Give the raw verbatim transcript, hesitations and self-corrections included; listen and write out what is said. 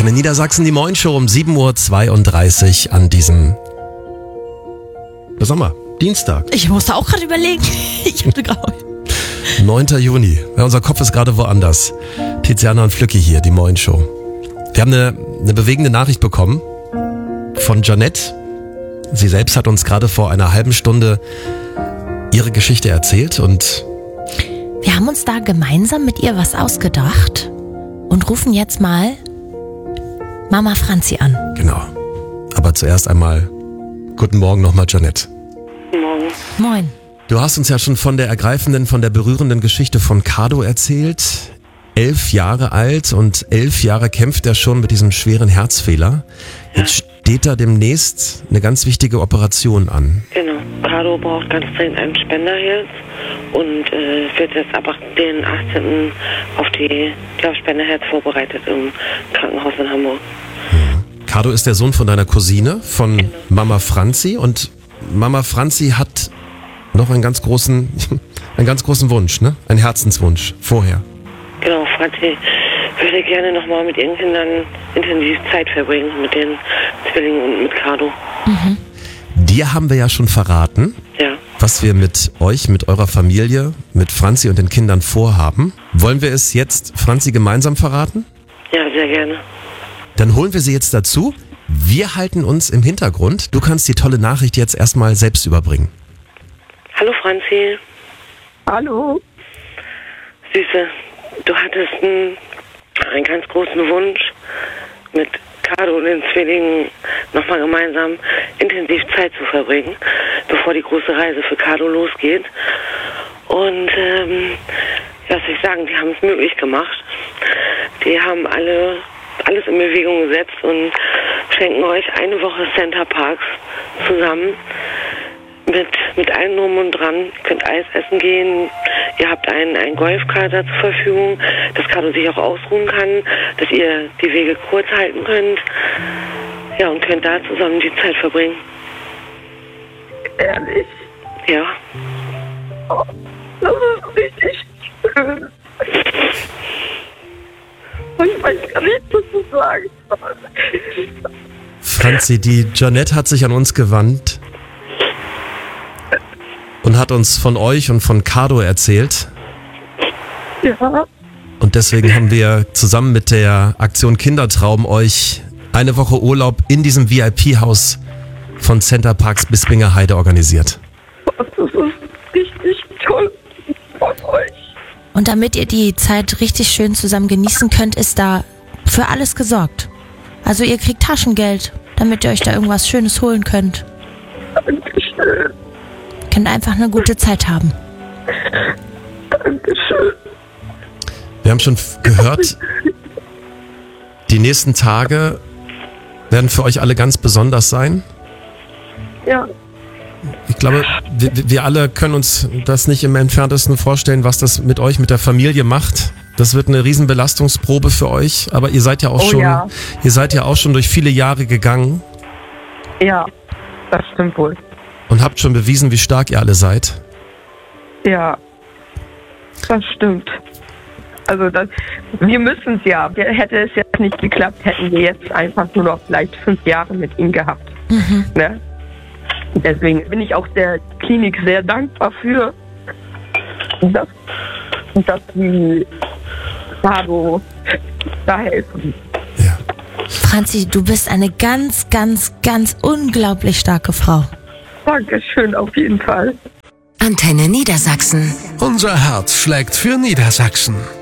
Antenne Niedersachsen, die Morgenshow um sieben Uhr zweiunddreißig an diesem, was haben wir, Dienstag. Ich musste auch gerade überlegen. Ich hatte gerade... neunter Juni. Ja, unser Kopf ist gerade woanders. Tiziana und Flücki hier, die Morgenshow. Wir haben eine, eine bewegende Nachricht bekommen von Janette. Sie selbst hat uns gerade vor einer halben Stunde ihre Geschichte erzählt und wir haben uns da gemeinsam mit ihr was ausgedacht und rufen jetzt mal Mama Franzi an. Genau. Aber zuerst einmal guten Morgen nochmal, Janette. Morgen. Moin. Du hast uns ja schon von der ergreifenden, von der berührenden Geschichte von Kado erzählt. Elf Jahre alt und elf Jahre kämpft er schon mit diesem schweren Herzfehler. Jetzt steht da demnächst eine ganz wichtige Operation an. Genau. Kado braucht ganz dringend ein Spenderherz und äh, wird jetzt ab den achtzehnten auf die, die auf Spenderherz vorbereitet im Krankenhaus in Hamburg. Mhm. Kado ist der Sohn von deiner Cousine, von genau. Mama Franzi, und Mama Franzi hat noch einen ganz großen, einen ganz großen Wunsch, ne? Ein Herzenswunsch vorher. Genau, Franzi würde gerne nochmal mit ihren Kindern intensiv Zeit verbringen, mit den Zwillingen und mit Kado. Mhm. Dir haben wir ja schon verraten, ja. was wir mit euch, mit eurer Familie, mit Franzi und den Kindern vorhaben. Wollen wir es jetzt Franzi gemeinsam verraten? Ja, sehr gerne. Dann holen wir sie jetzt dazu. Wir halten uns im Hintergrund. Du kannst die tolle Nachricht jetzt erstmal selbst überbringen. Hallo Franzi. Hallo. Süße, du hattest einen, einen ganz großen Wunsch, mit Kado und den Zwillingen nochmal gemeinsam intensiv Zeit zu verbringen, bevor die große Reise für Kado losgeht. Und ähm, was soll ich sagen, die haben es möglich gemacht. Die haben alle alles in Bewegung gesetzt und schenken euch eine Woche Center Parks zusammen. Mit, mit allem drum und dran. Ihr könnt Eis essen gehen. Ihr habt einen, einen Golfkader zur Verfügung, dass Kado sich auch ausruhen kann, dass ihr die Wege kurz halten könnt. Ja, und könnt da zusammen die Zeit verbringen. Ehrlich? Ja. Oh, das ist richtig schön. Und ich weiß gar nicht, was zu sagen soll. Franzi, die Janette hat sich an uns gewandt und hat uns von euch und von Kado erzählt. Ja. Und deswegen haben wir zusammen mit der Aktion Kindertraum euch eine Woche Urlaub in diesem V I P-Haus von Center Parks Bispinger Heide organisiert. Das ist richtig toll von euch. Und damit ihr die Zeit richtig schön zusammen genießen könnt, ist da für alles gesorgt. Also ihr kriegt Taschengeld, damit ihr euch da irgendwas Schönes holen könnt. Dankeschön. Könnt einfach eine gute Zeit haben. Dankeschön. Wir haben schon gehört, die nächsten Tage werden für euch alle ganz besonders sein. Ja. Ich glaube, wir, wir alle können uns das nicht im Entferntesten vorstellen, was das mit euch, mit der Familie macht. Das wird eine Riesenbelastungsprobe für euch, aber ihr seid ja auch Oh schon, ja. ihr seid ja auch schon durch viele Jahre gegangen Ja, das stimmt wohl. und habt schon bewiesen, wie stark ihr alle seid. Ja, das stimmt. Also das, wir müssen es ja. Hätte es jetzt nicht geklappt, hätten wir jetzt einfach nur noch vielleicht fünf Jahre mit ihm gehabt. Mhm. Ne? Deswegen bin ich auch der Klinik sehr dankbar für, dass, dass die Kado da helfen. Ja. Franzi, du bist eine ganz, ganz, ganz unglaublich starke Frau. Dankeschön, auf jeden Fall. Antenne Niedersachsen. Unser Herz schlägt für Niedersachsen.